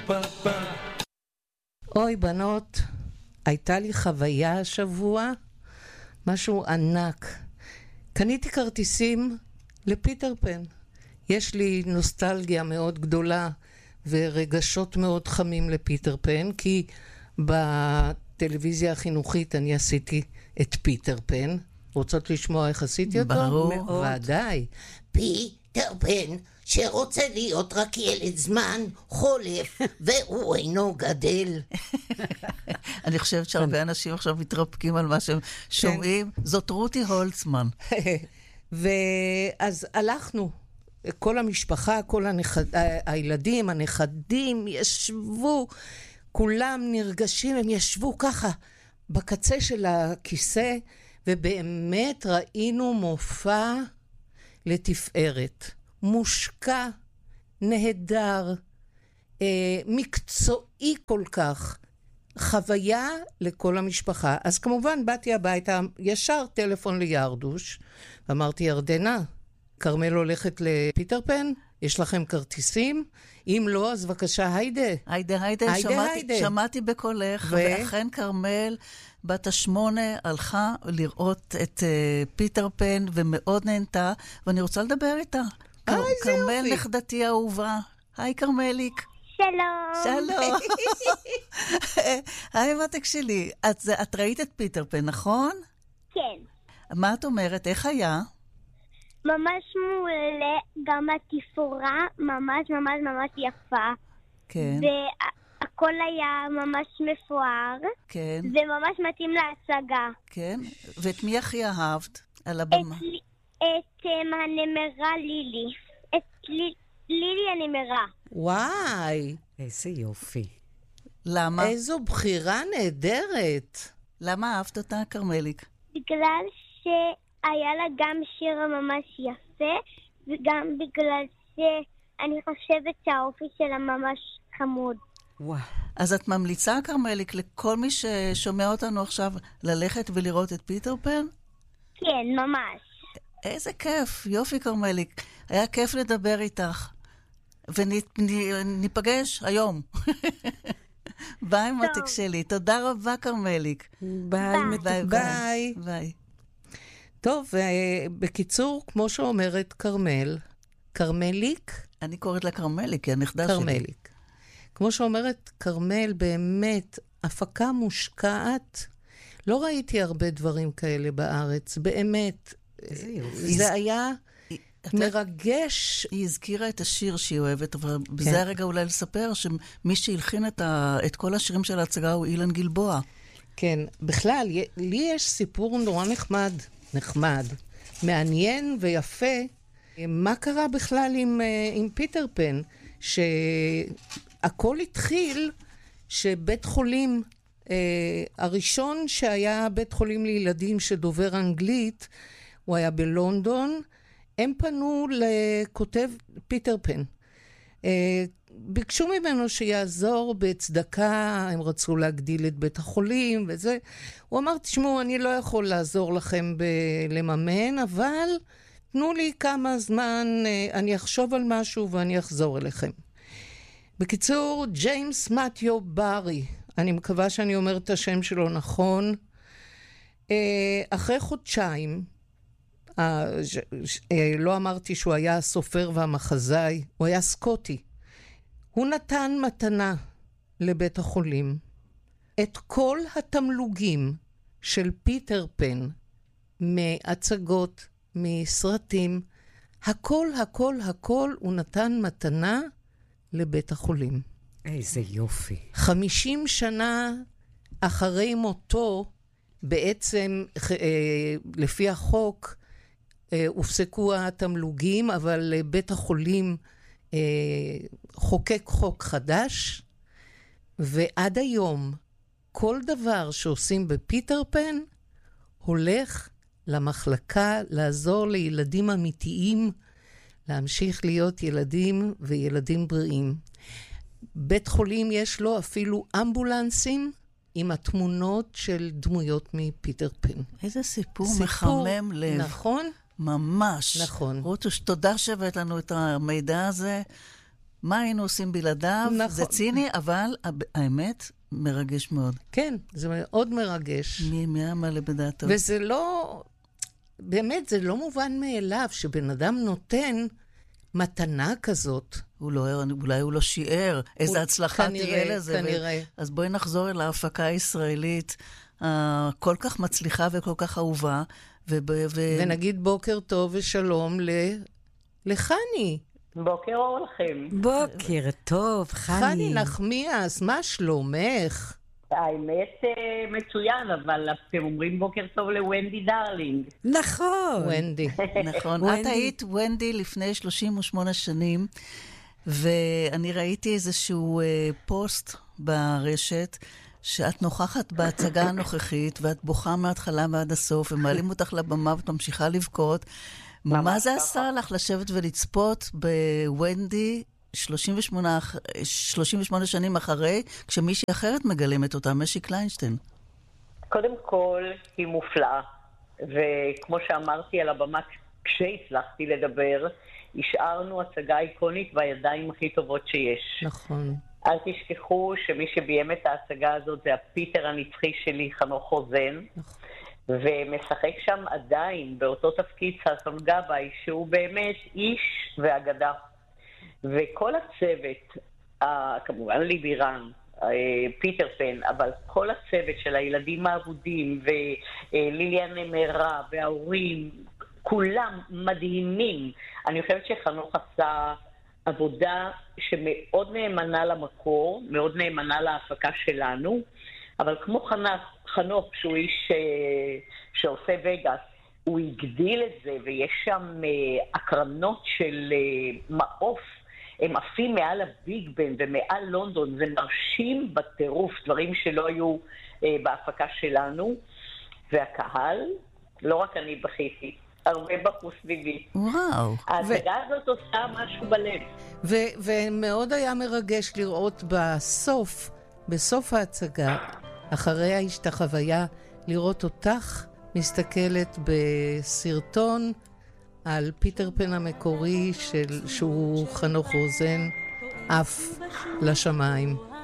אוי בנות, הייתה לי חוויה השבוע, משהו ענק. קניתי כרטיסים לפיטר פן. יש לי נוסטלגיה מאוד גדולה ורגשות מאוד חמים לפיטר פן, כי בטלוויזיה החינוכית אני עשיתי את פיטר פן. רוצות לשמוע איך עשיתי אותו? ברור. ודאי. פיטר פן שרוצה להיות רק ילד זמן חולף והוא אינו גדל. אני חושבת שהרבה אנשים עכשיו מתרפקים על מה שהם שומעים. זאת רותי הולצמן. ואז הלכנו, כל המשפחה, כל הילדים, הנכדים ישבו, כולם נרגשים, הם ישבו ככה בקצה של הכיסא, ובאמת ראינו מופע לתפארת. מושקע, נהדר, מקצועי כל כך, חוויה לכל המשפחה. אז כמובן באתי הביתה, ישר טלפון לירדוש, ואמרתי, ירדנה, קרמל הולכת לפיטר פן? יש לכם כרטיסים? אם לא, אז בבקשה, היידה. היידה, שמעתי בקולך, ואכן קרמל בת 8 הלכה לראות את פיטר פן, ומאוד נהנתה, ואני רוצה לדבר איתה. קרמל נכדתי האהובה. היי קרמליק. שלום. היי מתק שלי. את ראית את פיטר פן, נכון? כן. מה את אומרת? איך היה? ממש מעולה, גם התפאורה ממש ממש ממש יפה. כן. והכל היה ממש מפואר. כן. וממש מתאים להצגה. כן. ואת מי הכי אהבת על הבמה? את הנמרה לילי. את לילי הנמרה. וואי. איזה יופי. למה? איזו בחירה נהדרת. למה אהבת אותה, קרמליק? בגלל שהיה לה גם שיר ממש יפה, וגם בגלל שאני חושבת שהאופי שלה ממש חמוד. וואו. אז את ממליצה, קרמליק, לכל מי ששומע אותנו עכשיו ללכת ולראות את פיטר פן? כן, ממש. איזה כיף, יופי קרמליק. היה כיף לדבר איתך. וניפגש היום. ביי מתק שלי. תודה רבה קרמליק. ביי. ביי. טוב, בקיצור, כמו שאומרת קרמל, קרמליק? אני קוראת לה קרמליק, היא הנכדה שלי. קרמליק. כמו שאומרת קרמל, באמת, הפקה מושקעת. לא ראיתי הרבה דברים כאלה בארץ, באמת. זה היה מרגש. היא הזכירה את השיר שהיא אוהבת, אבל בזה הרגע אולי לספר שמי שהלחין את כל השירים של ההצגה הוא אילן גלבוע. כן, בכלל, לי יש סיפור נורא נחמד, מעניין ויפה, מה קרה בכלל עם פיטר פן, שהכל התחיל שבית חולים, הראשון שהיה בית חולים לילדים שדובר אנגלית, הוא היה בלונדון, הם פנו לכותב פיטר פן. ביקשו ממנו שיעזור בצדקה, הם רצו להגדיל את בית החולים וזה. הוא אמר, תשמעו, אני לא יכול לעזור לכם לממן, אבל תנו לי כמה זמן, אני אחשוב על משהו ואני אחזור אליכם. בקיצור, ג'יימס מתיו ברי, אני מקווה שאני אומרת את השם שלו נכון, אחרי חודשיים, לא אמרתי שהוא היה הסופר והמחזאי, הוא היה סקוטי. הוא נתן מתנה לבית החולים את כל התמלוגים של פיטר פן, מהצגות, מסרטים, הכל הוא נתן מתנה לבית החולים. איזה יופי. 50 שנה אחרי מותו, בעצם לפי החוק, הופסקו התמלוגים, אבל בית החולים חוקק חוק חדש, ועד היום כל דבר שעושים בפיטר פן הולך למחלקה לעזור לילדים אמיתיים להמשיך להיות ילדים וילדים בריאים. בית חולים יש לו אפילו אמבולנסים עם התמונות של דמויות מפיטר פן. איזה סיפור מחמם לב. נכון? ממש. נכון. רוטוש, תודה שהבאת לנו את המידע הזה. מה היינו עושים בלעדיו? נכון. זה ציני, אבל האמת מרגש מאוד. כן, זה מאוד מרגש. מי אמר בדעתו? וזה לא, באמת, זה לא מובן מאליו שבן אדם נותן מתנה כזאת. אולי הוא לא שיער. איזה הצלחה תהיה לזה. כנראה. אז בואי נחזור אל ההפקה הישראלית, כל כך מצליחה וכל כך אהובה. ונגיד בוקר טוב ושלום לחני. בוקר אור לכם. בוקר טוב, חני. חני נחמיאס, מה שלומך? האמת מצוין, אבל אתם אומרים בוקר טוב לוונדי דרלינג. נכון. ונדי. נכון. את היית ונדי לפני 38 שנים, ואני ראיתי איזשהו פוסט ברשת, שאת נוכחת בהצגה הנוכחית, ואת בוכה מההתחלה ועד הסוף, ומעלים אותך לבמה ואת ממשיכה לבכות. מה זה עשה לך לשבת ולצפות בוונדי 38 שנים אחרי, כשמישהי אחרת מגלמת אותה, משי קליינשטיין? קודם כל, היא מופלאה, וכמו שאמרתי על הבמה, כשהצלחתי לדבר, השארנו הצגה איקונית בידיים הכי טובות שיש. נכון. אל תשכחו שמי שביים את ההצגה הזאת זה הפיטר הנצחי שלי, חנוך רוזן, ומשחק שם עדיין באותו תפקיד ששון גבאי, שהוא באמת איש ואגדה. וכל הצוות, כמובן ליבירן, פיטר פן, אבל כל הצוות של הילדים האבודים וליליאן נמרה וההורים, כולם מדהימים. אני חושבת שחנוך עשה עבודה שמאוד נאמנה למקור, מאוד נאמנה להפקה שלנו, אבל כמו חנוך, שהוא איש שעושה וגאס, הוא הגדיל את זה, ויש שם הקרנות של מעוף, הם עפים מעל הביג בן ומעל לונדון, זה מרשים בטירוף, דברים שלא היו בהפקה שלנו, והקהל, לא רק אני בכיתי, הרבה בחוץ סביבי. וואו. ההצגה הזאת עושה משהו בלב. ומאוד היה מרגש לראות בסוף ההצגה, אחרי ההשתחוויה, לראות אותך מסתכלת בסרטון על פיטר פן המקורי שהוא חנוך רוזן, אף לשמיים.